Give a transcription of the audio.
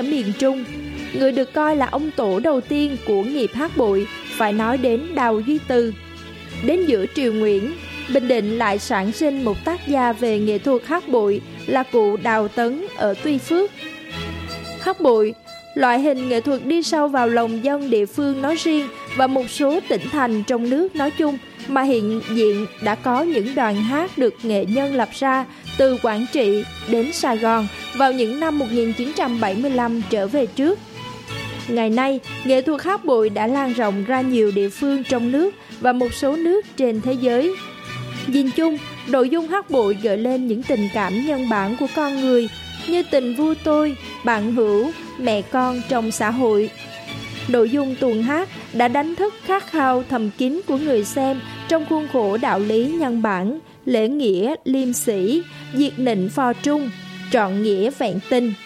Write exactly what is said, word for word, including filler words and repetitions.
miền Trung. Người được coi là ông tổ đầu tiên của nghiệp hát bội phải nói đến Đào Duy Từ. Đến giữa triều Nguyễn, Bình Định lại sản sinh một tác gia về nghệ thuật hát bội là cụ Đào Tấn ở Tuy Phước. Hát bội, loại hình nghệ thuật đi sâu vào lòng dân địa phương nói riêng và một số tỉnh thành trong nước nói chung, mà hiện diện đã có những đoàn hát được nghệ nhân lập ra từ Quảng Trị đến Sài Gòn vào những năm một nghìn chín trăm bảy mươi lăm trở về trước. Ngày nay, nghệ thuật hát bội đã lan rộng ra nhiều địa phương trong nước và một số nước trên thế giới. Nhìn chung, nội dung hát bội gợi lên những tình cảm nhân bản của con người như tình vua tôi, bạn hữu, mẹ con trong xã hội. Nội dung tuồng hát đã đánh thức khát khao thầm kín của người xem trong khuôn khổ đạo lý nhân bản, lễ nghĩa liêm sĩ, diệt nịnh phò trung, trọn nghĩa vẹn tình.